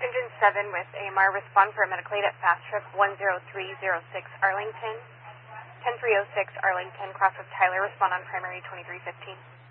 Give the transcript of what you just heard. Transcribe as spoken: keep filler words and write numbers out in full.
Engine seven with A M R, respond for a medical aid at Fast Trip one zero three zero six Arlington. ten three oh six Arlington, cross with Tyler, respond on primary twenty-three fifteen.